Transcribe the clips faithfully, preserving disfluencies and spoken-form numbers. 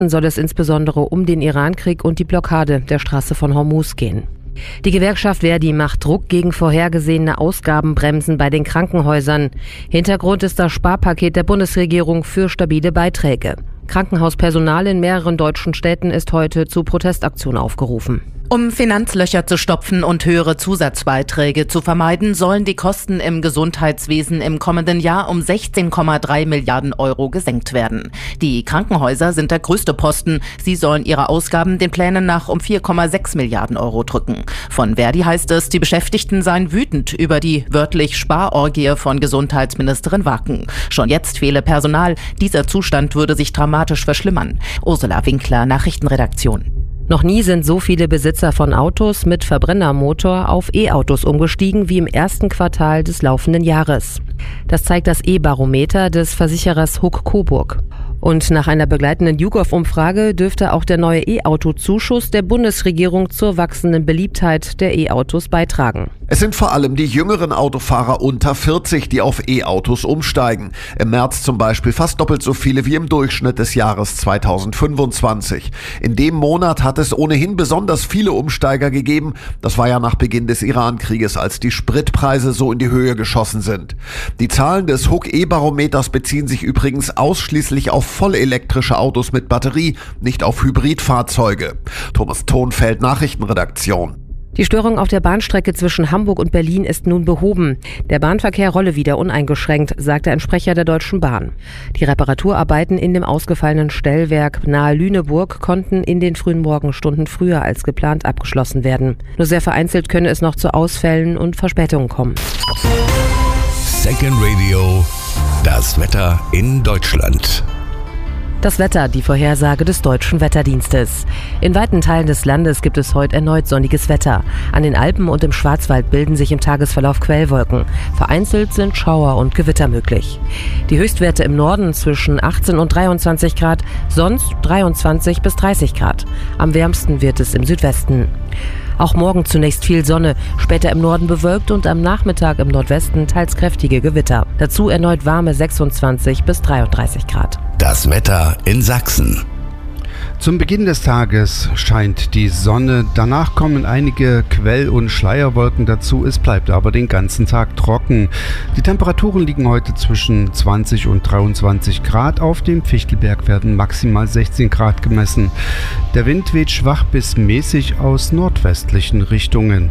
soll es insbesondere um den Irankrieg und die Blockade der Straße von Hormuz gehen. Die Gewerkschaft Verdi macht Druck gegen vorhergesehene Ausgabenbremsen bei den Krankenhäusern. Hintergrund ist das Sparpaket der Bundesregierung für stabile Beiträge. Krankenhauspersonal in mehreren deutschen Städten ist heute zu Protestaktionen aufgerufen. Um Finanzlöcher zu stopfen und höhere Zusatzbeiträge zu vermeiden, sollen die Kosten im Gesundheitswesen im kommenden Jahr um sechzehn Komma drei Milliarden Euro gesenkt werden. Die Krankenhäuser sind der größte Posten. Sie sollen ihre Ausgaben den Plänen nach um vier Komma sechs Milliarden Euro drücken. Von Verdi heißt es, die Beschäftigten seien wütend über die wörtlich Sparorgie von Gesundheitsministerin Wacken. Schon jetzt fehle Personal. Dieser Zustand würde sich dramatisch verschlimmern. Ursula Winkler, Nachrichtenredaktion. Noch nie sind so viele Besitzer von Autos mit Verbrennermotor auf E-Autos umgestiegen wie im ersten Quartal des laufenden Jahres. Das zeigt das E-Barometer des Versicherers Huck Coburg. Und nach einer begleitenden YouGov-Umfrage dürfte auch der neue E-Auto-Zuschuss der Bundesregierung zur wachsenden Beliebtheit der E-Autos beitragen. Es sind vor allem die jüngeren Autofahrer unter vierzig, die auf E-Autos umsteigen. Im März zum Beispiel fast doppelt so viele wie im Durchschnitt des Jahres zweitausendfünfundzwanzig. In dem Monat hat es ohnehin besonders viele Umsteiger gegeben. Das war ja nach Beginn des Iran-Krieges, als die Spritpreise so in die Höhe geschossen sind. Die Zahlen des Huck E-Barometers beziehen sich übrigens ausschließlich auf vollelektrische Autos mit Batterie, nicht auf Hybridfahrzeuge. Thomas Thonfeld, Nachrichtenredaktion. Die Störung auf der Bahnstrecke zwischen Hamburg und Berlin ist nun behoben. Der Bahnverkehr rolle wieder uneingeschränkt, sagte ein Sprecher der Deutschen Bahn. Die Reparaturarbeiten in dem ausgefallenen Stellwerk nahe Lüneburg konnten in den frühen Morgenstunden früher als geplant abgeschlossen werden. Nur sehr vereinzelt könne es noch zu Ausfällen und Verspätungen kommen. Second Radio, das Wetter in Deutschland. Das Wetter, die Vorhersage des Deutschen Wetterdienstes. In weiten Teilen des Landes gibt es heute erneut sonniges Wetter. An den Alpen und im Schwarzwald bilden sich im Tagesverlauf Quellwolken. Vereinzelt sind Schauer und Gewitter möglich. Die Höchstwerte im Norden zwischen achtzehn und dreiundzwanzig Grad, sonst dreiundzwanzig bis dreißig Grad. Am wärmsten wird es im Südwesten. Auch morgen zunächst viel Sonne, später im Norden bewölkt und am Nachmittag im Nordwesten teils kräftige Gewitter. Dazu erneut warme sechsundzwanzig bis dreiunddreißig Grad. Das Wetter in Sachsen. Zum Beginn des Tages scheint die Sonne, danach kommen einige Quell- und Schleierwolken dazu, es bleibt aber den ganzen Tag trocken. Die Temperaturen liegen heute zwischen zwanzig und dreiundzwanzig Grad, auf dem Fichtelberg werden maximal sechzehn Grad gemessen. Der Wind weht schwach bis mäßig aus nordwestlichen Richtungen.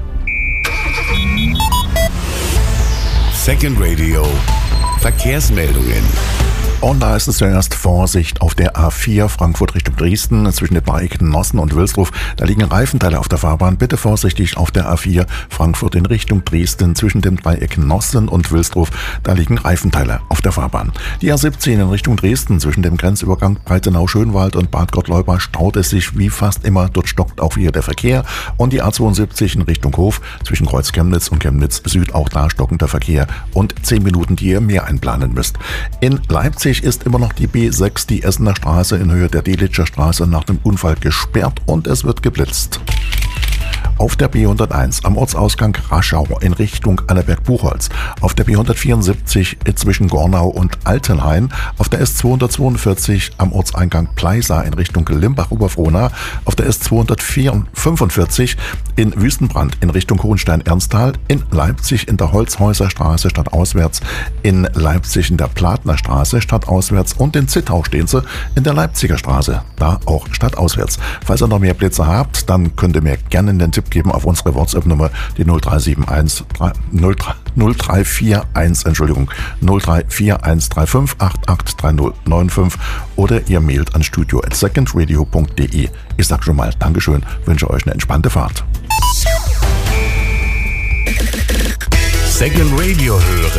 Second Radio, Verkehrsmeldungen. Und da ist es zuerst Vorsicht auf der A vier Frankfurt Richtung Dresden zwischen den Dreiecken Nossen und Wilsdruff. Da liegen Reifenteile auf der Fahrbahn. Bitte vorsichtig auf der A vier Frankfurt in Richtung Dresden zwischen dem Dreieck Nossen und Wilsdruff. Da liegen Reifenteile auf der Fahrbahn. Die A siebzehn in Richtung Dresden zwischen dem Grenzübergang Breitenau-Schönwald und Bad Gottleuba staut es sich wie fast immer. Dort stockt auch hier der Verkehr. Und die A zweiundsiebzig in Richtung Hof zwischen Kreuz Chemnitz und Chemnitz Süd, auch da stockender Verkehr und zehn Minuten, die ihr mehr einplanen müsst. In Leipzig ist immer noch die B sechs, die Essener Straße in Höhe der Delitzscher Straße nach dem Unfall gesperrt und es wird geblitzt. Auf der B hunderteins am Ortsausgang Raschau in Richtung Annaberg-Buchholz, auf der B hundertvierundsiebzig zwischen Gornau und Altenhain, auf der S zweihundertzweiundvierzig am Ortseingang Pleisa in Richtung Limbach-Oberfrohna, auf der S zweihundertfünfundvierzig in Wüstenbrand in Richtung Hohenstein-Ernsthal, in Leipzig in der Holzhäuser Straße stadtauswärts, in Leipzig in der Platner Straße stadtauswärts und in Zittau stehen sie in der Leipziger Straße, da auch stadtauswärts. Falls ihr noch mehr Blitze habt, dann könnt ihr mir gerne den Tipp geben auf unsere WhatsApp-Nummer, die null drei sieben eins null drei vier eins, Entschuldigung, null drei vier eins drei fünf acht acht drei null neun fünf oder ihr mailt an studio at secondradio punkt de. Ich sag schon mal Dankeschön, wünsche euch eine entspannte Fahrt. Second Radio hören